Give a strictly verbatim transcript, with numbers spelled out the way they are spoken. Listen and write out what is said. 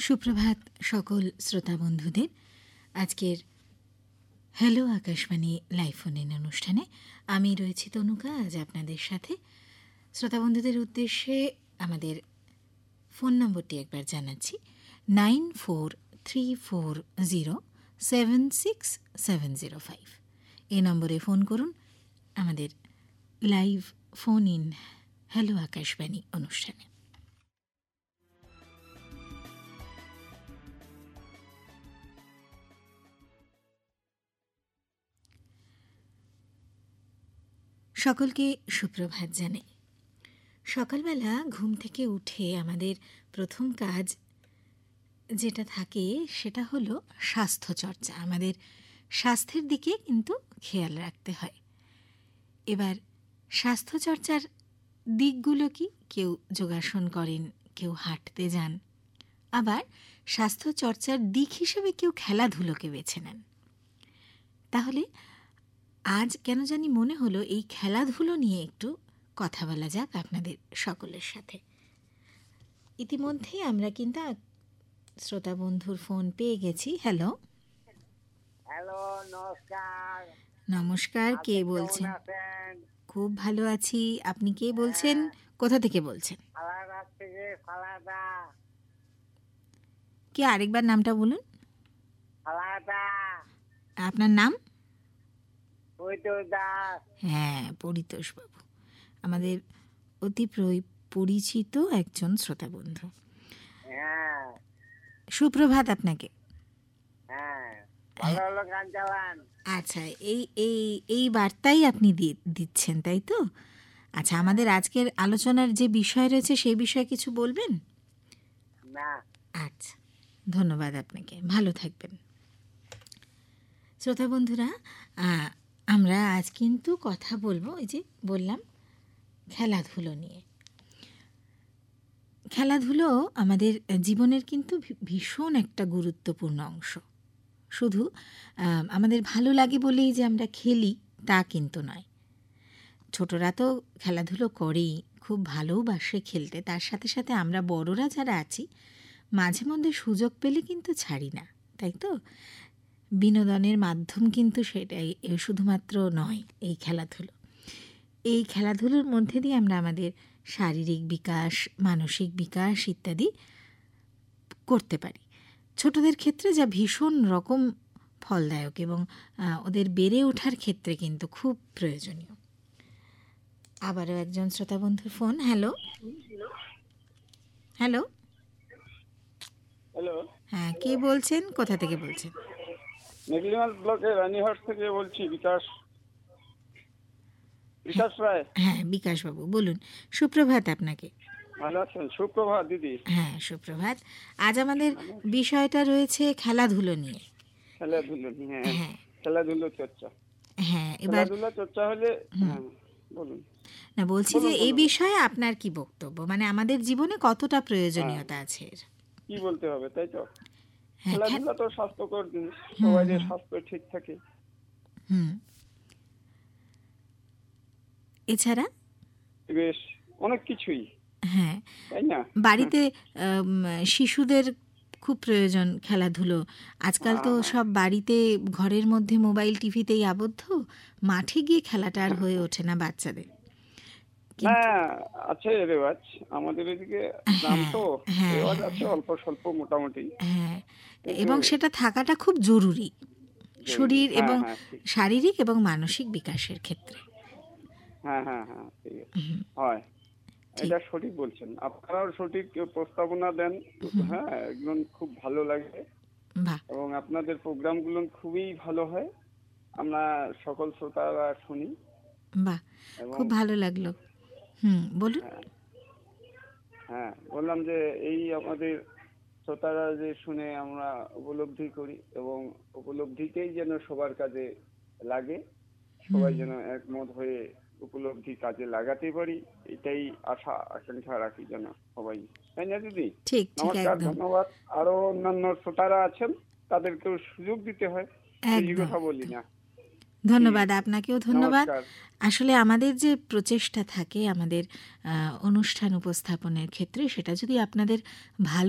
সুপ্রভাত সকল শ্রোতা বন্ধুদের। আজকের hello Akashvani live phone in অনুষ্ঠানে আমি রয়েছি তনুকা আজ আপনাদের সাথে। শ্রোতা বন্ধুদের উদ্দেশ্যে আমাদের ফোন নম্বরটি একবার জানাচ্ছি, nine four three four zero seven six seven zero five. এই নম্বরে ফোন করুন আমাদের live phone in hello Akashvani অনুষ্ঠানে। সকলকে সুপ্রভাত জানাই। সকালবেলা ঘুম থেকে উঠে আমাদের প্রথম কাজ যেটা থাকে সেটা হলো স্বাস্থ্যচর্চা। আমাদের স্বাস্থ্যের দিকে কিন্তু খেয়াল রাখতে হয়। এবার স্বাস্থ্যচর্চার দিকগুলো কি? কেউ যোগাসন করেন, কেউ হাঁটতে যান, আবার স্বাস্থ্যচর্চার দিক হিসেবে কেউ খেলাধুলোকে বেছে নেন। তাহলে আজ কেন জানি মনে হলো এই খেলাধুলো নিয়ে একটু কথা বলা যাক আপনাদের সকলের সাথে। ইতিমধ্যেই আমরা কিন্তু শ্রোতা বন্ধুর ফোন পেয়ে গেছি। হ্যালো হ্যালো, নমস্কার। নমস্কার, কে আপনি বলছেন? কেমন আছেন? খুব ভালো আছি। আপনি কে বলছেন? কোথা থেকে বলছেন? ফালাকাটা থেকে ফালাকাটা। কে, আরেকবার নামটা বলুন। ফালাকাটা। আপনার নাম? পরিতোষ দাস। হ্যাঁ, পরিতোষ বাবু আমাদের অতি প্র- পরিচিত একজন শ্রোতা বন্ধু। হ্যাঁ সুপ্রভাত আপনাকে। হ্যাঁ, ভালো ভালো গান চালান। আচ্ছা, এই এই এই বার্তাই আপনি দি- দিচ্ছেন, তাই তো? আচ্ছা, আমাদের আজকের আলোচনার যে বিষয় রয়েছে সেই বিষয়ে কিছু বলবেন? না, আচ্ছা, ধন্যবাদ আপনাকে, ভালো থাকবেন। শ্রোতা বন্ধুরা, আহ, আমরা আজ কিন্তু কথা বলবো, এই যে বললাম, খেলাধুলো নিয়ে। খেলাধুলো আমাদের জীবনের কিন্তু ভী- ভীষণ একটা গুরুত্বপূর্ণ অংশ। শুধু আহ, আমাদের ভালো লাগে বলেই যে আমরা খেলি তা কিন্তু নয়। ছোটরা তো খেলাধুলো করেই, খুব ভালোবাসে খেলতে। তার সাথে সাথে আমরা বড়রা যারা আছি মাঝে মধ্যে সুযোগ পেলে কিন্তু ছাড়ি না, তাই তো? বিনোদনের মাধ্যম কিন্তু সেটাই, এ শুধুমাত্র নয় এই খেলাধুলো। এই খেলাধুলোর মধ্যে দিয়ে আমরা আমাদের শারীরিক বিকাশ, মানসিক বিকাশ ইত্যাদি করতে পারি। ছোটদের ক্ষেত্রে যা ভীষণ রকম ফলদায়ক এবং আহ, ওদের বেড়ে ওঠার ক্ষেত্রে কিন্তু খুব প্রয়োজনীয়। আবারও একজন শ্রোতা বন্ধুর ফোন। হ্যালো হ্যালো হ্যালো, হ্যাঁ, কে বলছেন? কোথা থেকে বলছেন? মেঘলিমাল ব্লকের রানীহাট থেকে বলছি, বিকাশ বিকাশ রায়। হ্যাঁ, বিকাশবাবু বলুন। সুপ্রভাত আপনাকে। ভালো আছেন? সুপ্রভাত দিদি। হ্যাঁ, সুপ্রভাত। আজ আমাদের বিষয়টা রয়েছে খেলাধুলো নিয়ে। খেলাধুলো নিয়ে। হ্যাঁ, হ্যাঁ খেলাধুলো চর্চা। হ্যাঁ এবার খেলাধুলা চর্চা হলে হ্যাঁ, বলুন। না, বলছি যে এই বিষয়ে আপনার কি বক্তব্য, মানে আমাদের জীবনে কতটা প্রয়োজনীয়তা আছে এর? কি বলতে হবে, তাই তো? হ্যাঁ, খে- খেলাধুলা তো স্বাস্থ্যকর জিনিস, সবাই যে স্বাস্থ্য ঠিক থাকে। হুম। এছাড়া বেশ অনেক কিছুই, হ্যাঁ, তাই না? বাড়িতে আম, শিশুদের খুব প্রয়োজন খেলাধুলো। আজকাল তো সব বাড়িতে ঘরের মধ্যে মোবাইল টিভিতেই আবদ্ধ, মাঠে গিয়ে খেলাটা আর হয়ে ওঠে না বাচ্চাদের। না, আছে রেওয়াজ আমাদের এদিকে, গ্রাম তো হ্যাঁ, রেওয়াজ আছে অল্প স্বল্প মোটামুটি। হ্যাঁ, এবং সেটা থাকাটা খুব জরুরি শরীর হ্যাঁ, এবং হ্যাঁ, ঠিক। শারীরিক এবং মানসিক বিকাশের ক্ষেত্রে। হ্যাঁ হ্যাঁ হ্যাঁ, ঠিক আছে, হয়। এটা সঠিক বলছেন, আপনারাও সঠিক প্রস্তাবনা দেন। হ্যাঁ, একদম খুব ভালো লাগে বাহ, এবং আপনাদের প্রোগ্রামগুলো খুবই ভালো হয়, আমরা সকল শ্রোতারা শুনি। বাহ, এবং খুব ভালো লাগলো। হুম, বলুন। হ্যাঁ, বললাম যে এই আমাদের শ্রোতারা যে শুনে আমরা উপলব্ধি করি এবং উপলব্ধিকেই যেন সবার কাজে লাগে, সবাই যেন একমত হয়ে উপলব্ধি কাজে লাগাতে পারি, এটাই আশা আকাঙ্ক্ষা রাখি যেন সবাই, তাই না দিদি? ঠিক ঠিক নমস্কার, একদম ধন্যবাদ। আরো অন্যান্য শ্রোতারা আছেন, তাদেরকেও সুযোগ দিতে হয়, এই একদম কথা বলি না। ধন্যবাদ, আপনাকেও ধন্যবাদ। নমস্কার। আসলে আমাদের যে প্রচেষ্টা থাকে আমাদের আহ, অনুষ্ঠান উপস্থাপনের ক্ষেত্রে, সেটা যদি আপনাদের ভালো